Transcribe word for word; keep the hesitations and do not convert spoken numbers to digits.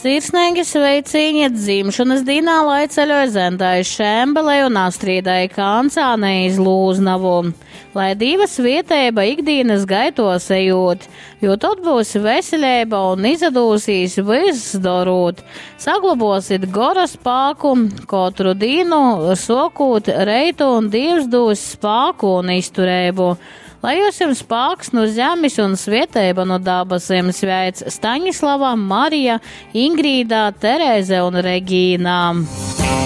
Sirsnīgi sveiciņi dzimšanas dienā, lai ceļoja Zentai Šembelei un Astridai Kancānei iz Lūznavu. Lai divas vietēba ikdienas gaitos ejot, jo tad būs veseļēba un izadūsīs viss darūt. Saglabosit gora spāku, katru dienu sokūt reitu un Dievs dos spāku un izturēbu. Lai jūs jums spāks no zemes un svietēba no dabasiem sveic Staņislava, Marija, Ingrīdā, Terēze un Regīnā.